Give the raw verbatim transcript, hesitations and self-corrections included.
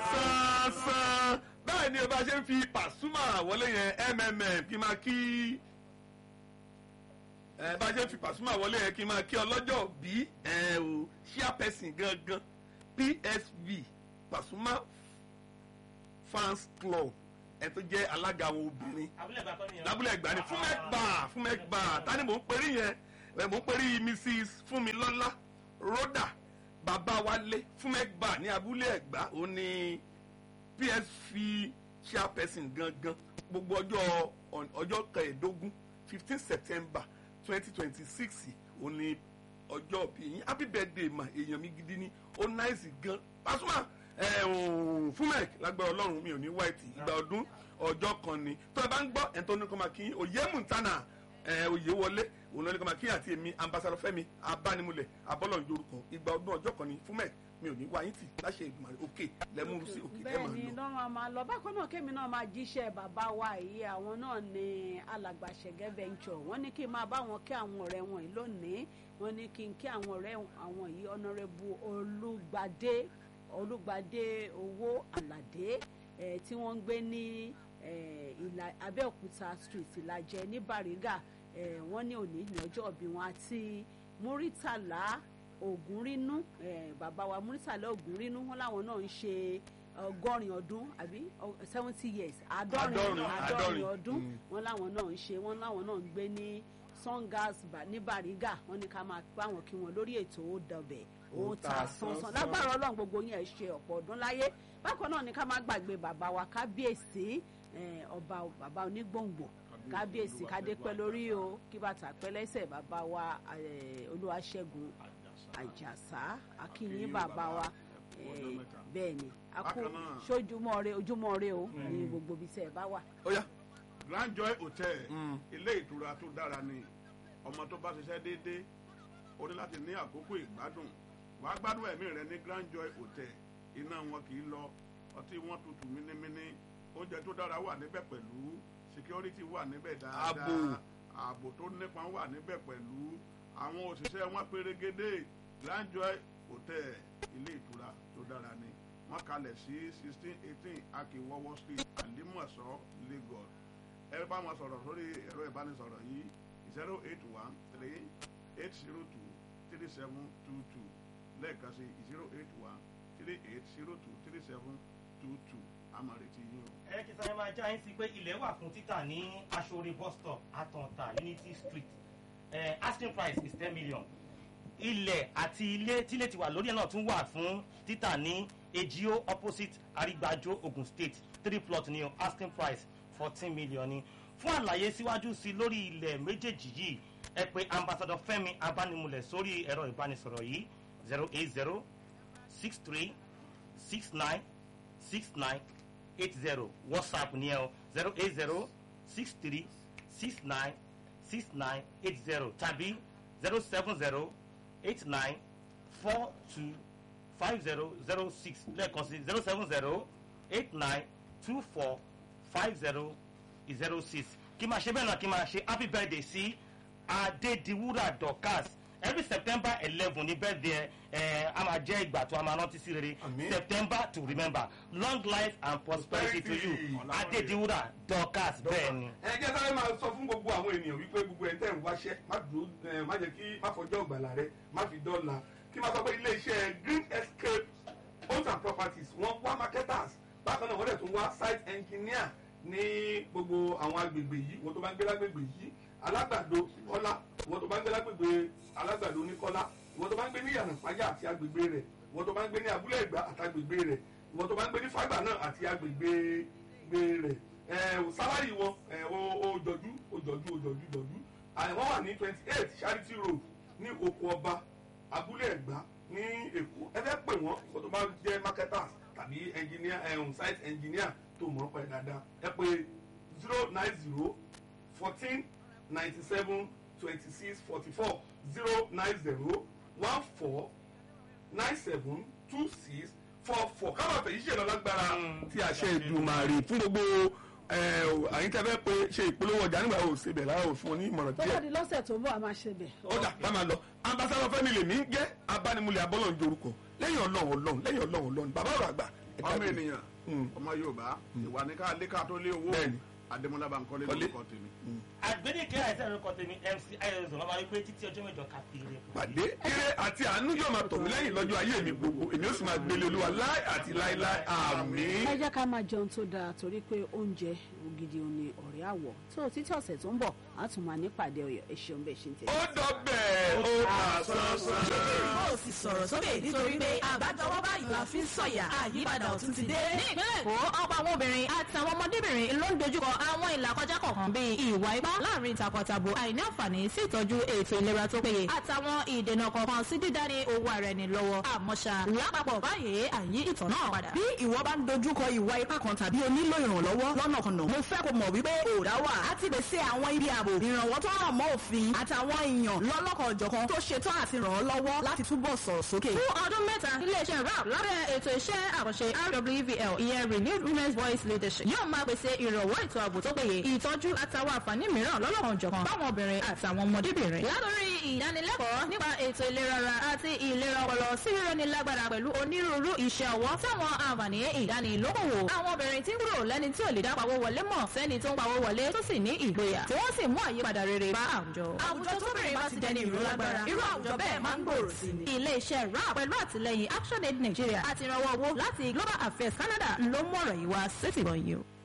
sánsan báyìí ni o bá ṣe ń fi Pasuma wọlé yẹn mmm kí n máa kí ẹ bá ṣe ń fi Pasuma wọlé yẹn kí n máa kí ọlọ́jọ́ bí ẹ o chairperson gangan P S V Pasuma fans club ẹ tó jẹ́ alága àwọn obìnrin lábúlé ẹgbàá ni fúnmẹ́gbà fúnmẹ́gbà tani mò ń perí yẹn mò ń perí Mrs Fúnmilọ́lá Rhoda Babawale fúnmẹ́gbà ní abúlé ẹgbàá ó ní P S V chairperson gangan gbogbo ọjọ́ ọjọ́ kẹẹ̀ẹ́dógún fifteen September twenty twenty six ó ní ọjọ́ bí yín happy birthday ma èèyàn mi gidi ni ó náìsì gan Pasuma fúnmẹ́k lágbára ọlọ́run mi ò ní white ìgbà ọdún ọjọ́ kan ni tó ẹ bá ń gbọ́ ẹ̀ tó ní kọ́ máa kí oyè mùtánà oyè wọlé òun lọ́ní kọ́ máa kí àti èmi ambassador Fẹ́mi abánimúlẹ̀ abọ́lọ́run yorùkọ ìgbà ọdún ọjọ́ kan ni fúnmẹ́k mi ò ní wá yín tì láṣẹ ìgbìmọ̀ òkè lẹ́múrú sí òkè ẹ̀ máa lọ. bẹ́ẹ̀ ni lọ́run máa lọ bákan náà kémi náà máa jíṣẹ́ bàbá wa yìí àwọn náà ní alàgbà Ṣẹ̀gẹ́ venture wọ́n ní kí n máa bá wọn kí àwọn ọ̀rẹ́ wọn yìí lónìí wọ́n ní kí n kí àwọn ọ̀rẹ́ àwọn yìí ọ̀nàrẹ́bù Olúgbadé Olúgbadé owó Àlàdé tí wọ́n ń gbé ní Abẹ́òkúta street Ìlàjẹ ní Bàrígà wọ́n ní òní ní ọjọ́ ìbí wọn àti Múrítàlá Ògúnrínú bàbá wa Múrítàlá Ògúnrínú wọn láwọn náà ń ṣe ọgọ́rin ọdún àbí seventy years àádọ́rin àádọ́rin ọdún wọn láwọn náà ń ṣe wọn láwọn náà ń gbé ní Songas ní Bàrígà wọn ní ká máa bá wọn kí wọn lórí ètò ó dọbẹ̀ ó ta sánsan lágbára Ọlọ́run gbogbo yín ẹ ṣe ọ̀pọ̀ ọdún láyé bákan náà ní ká má gbàgbé bàbá wa kábíyèsí ọba bàbá onígbòǹgbò kábíyèsí kádé pẹ́ lórí o kí bàtà pẹ́ lẹ́sẹ̀ bàbá wa Olúwaṣẹ́gun Àjàsá akínyìn bàbá wa bẹ́ẹ̀ ni a kú sójúmọ́ rẹ ojúmọ́ rẹ o ní gbogbo ibi tẹ́ ẹ bá wà. Grand Joy Hotel ilé ìtura tó dára ni ọmọ tó bá ṣiṣẹ́ déédéé o ní láti ní àkókò ìgbádùn wàá gbádùn ẹ̀mí rẹ ní Grand Joy Hotel iná wọn kì í lọ ọtí wọn tutù mínímíní oúnjẹ tó dára wà níbẹ̀ pẹ̀lú security wà níbẹ̀ dáadáa ààbò tó nípọn wà níbẹ̀ pẹ̀lú àwọn òṣìṣẹ́ wọn pérégedé Grand Joy Hotel ilé ìtura tó dára ni wọ́n kalẹ̀ sí sixteen eighteen Akiwowo Street Alimọ̀ṣọ́ Lagos ẹ bá wọn sọ̀rọ̀ sórí ẹ̀rọ ìbánisọ̀rọ̀ yìí zero eight one three eight zero two three seven two two lẹ́ẹ̀kan sí zero eight one three eight zero two three seven two two amọ̀rètí yín o. ẹ kí sáré máa já yín sí pé ilẹ̀ wà fún títà ní Aṣọ́rẹ́ bus stop Àtàntà Unity Street uh, asking price is ten million. ilẹ̀ àti ilé tílé ti wà lórí ẹ̀ náà tún wà fún títà ní Ejio opposite Arigbajo Ogun State three plot ní asking price fourteen million ni. fún àlàyé síwájú sí lórí ilẹ̀ méjèèjì yìí ẹ pè ambassador Fẹ́mi Abánimúlẹ̀ sórí ẹ̀rọ ìbánisọ̀rọ̀ yìí zero eight zero six three six nine six nine eight zero WhatsApp ní ẹ o zero eight zero six three six nine six nine eight zero tàbí zero seven zero eight nine four two five zero zero six lẹ́ẹ̀kan sí zero seven zero eight nine two four five zero zero six kí máa ṣe bẹ́ẹ̀ náà kí máa ṣe happy birthday sí Adédiwúrà Dorcas every September eleven ní birthday ẹ a máa jẹ́ ìgbà tó a máa rántí sí rere September to remember long life and prosperity to you Adédiwúrà Dorcas bẹ́ẹ̀ ni. ẹ jẹ́ sáré máa sọ fún gbogbo àwọn ènìyàn wípé gbogbo ẹ̀ tẹ́ ń wáṣẹ́ má dúró má jẹ́ kí má fọjọ́ ìgbàlà rẹ má fi dọ́là kí má sọ pé iléeṣẹ́ Green Escape homes and properties wọ́n wá marketers bákan náà wọ́n dẹ̀ tún wá site engineer ní gbogbo àwọn agbègbè yìí wọ́n tó bá ń gbé lágbègbè yìí Alágbàdo Kọ́lá wọ́n tó bá ń gbé lágbègbè Alágbàdo ní Kọ́lá wọ́n tó bá ń gbé ní Yànàpájà àti agbègbè rẹ̀ wọ́n tó bá ń gbé ní Abúlé Ẹ̀gbá àti agbègbè rẹ̀ wọ́n tó bá ń gbé ní Fágbà náà àti agbègbè rẹ̀ ẹ̀ sálárì wọn ẹ̀ ó jọjú ó jọjú ó jọjú jọjú wọ́n wà ní twenty eight Charity Road ní Oko Ọba Abúlé Ẹ̀gbá ní Èkó ẹ fẹ́ pè wọ́n wọ́n tó bá jẹ́ marketers tàbí engineer um, site engineer tó mọ̀ pẹ̀ dáadáa ẹ pè zero nine zero fourteen ninety seven twenty six forty four zero nine zero one four nine seven two six four four káwọn àfẹ̀yí ṣe lọ lágbára tí a ṣe Èdùmàrè fún gbogbo àyíntẹ́fẹ́ pé ṣe ìpolówó ọjà nígbà wo ṣe bẹ̀ lára òfin wọn ní ìmọ̀ràn díẹ̀. tó bá di lọ́sẹ̀ tó ń bọ̀ a máa ṣe bẹ̀. ọjà bá máa lọ ambassador Fẹ́mi lèmi ń jẹ́ abánimúlẹ̀ abọ́lọ́njọ orúkọ lẹ́yìn ọlọ́run ọlọ́run lẹ́yìn ọlọ́run ọlọ́run bàbá ọ̀rọ̀ àgbà ọmọ ènìyàn ọmọ Yorùbá ìwà ní ká lé ká tó lé owó Adémọ́lá Bankole lórúkọ tèmi. àgbẹ̀dẹ̀kẹ́ àìsàn lórúkọ tèmi M C ayọ̀dọ̀ lọ́ba wípé títí ọjọ́ mẹ́jọ ká fi ire. pàdé ire àti àánú yóò máa tọ̀ mí lẹ́yìn lọ́jọ́ ayé mi gbogbo èmi ó sì máa gbélé Olúwa láì àti láíláí àmín. ẹ jẹ́ ká máa jẹun tó dáa torí pé oúnjẹ ògidì ò ní ọ̀rẹ́ àwọ̀ tó títí ọ̀sẹ̀ tó ń bọ̀ á tún máa nípàdé ọ̀yọ́ ẹ ṣeun bẹ́ẹ̀ ṣe ń tẹ̀lé. ó dọ̀bẹ̀ ó àsánsán. ó sì sọ̀rọ̀ sókè nítorí pé àbájọwọ́ báyìí la fi ń sọ̀yà àyípadà ọ̀tún ti dé. ní ìpínlẹ̀ Èkó ọ̀pọ̀ àwọn obìnrin àtàwọn ọmọdébìnrin ló ń dojúkọ àwọn ìlàkọjá kọ̀ọ̀kan bíi ìwà ipá láàrin takọtabo àìní àǹfààní sí ìtọ́jú ètò ìlera tó péye àtàwọn ìdènà kọ̀ọ̀kan sí dídání owó ara ẹni lọ́wọ́ àmọ́ṣá lápapọ̀ báyìí àyí ìtàn náà padà. bí ìwọ bá ń dojúkọ ìwà ipá kan tàbí o nílò ìrànlọ́wọ́ lọ́nàkọnà mo fẹ́ kó mọ̀ wípé òòrá wà á ti pèsè àwọn ibi ààbò ìrànwọ́ tó rọ̀ mọ́ òfin àtàwọn èèyàn lọ́lọ́kan-ò-jọ̀kan tó ṣetán àti ràn ọ́ lọ́wọ́ láti túbọ̀ sọ̀rọ̀ sókè. fún ọdún mẹ́ta iléeṣẹ́ rap lábẹ́ ètò iṣẹ́ àkànṣe R W V L ìyẹn renewed women's voice leadership yóò máa pèsè ìrànwọ́ ètò ààbò tó péye ìtọ́jú àtàwọn àǹfààní mìíràn lọ́lọ́kan-ò-jọ̀kan fáwọn obìnrin àtàwọn ọmọdébìnrin. látòrí ìdánilẹ́kọ̀ọ́ nípa ètò ìlera ara àti ìlera ọpọlọ sí rírónilágbára pẹ̀lú onírúurú iṣẹ́ ọwọ́ táwọn àǹfààní ìdánilókòwò. àwọn obìnrin tí ń kúrò lẹ́ni tí ò lè dá pawó wọlé mọ̀ sẹ́ni tó ń pawó wọlé tó sì ní ìgboyà tí wọ́n sì mú àyípadà rere bá àwùjọ. àwùjọ tóbìnrin bá ti dẹni ìrólágbára irú àwùjọ bẹ́ẹ̀ máa ń gbòòrò sí ni. ilé-iṣẹ́ rap pẹ̀lú àtìlẹ́yìn ActionAid Nigeria àti ìrànwọ́ owó láti Global Affairs Canada ló mú ọ̀rọ̀ yìí wá sétìgbọ̀n yìí o.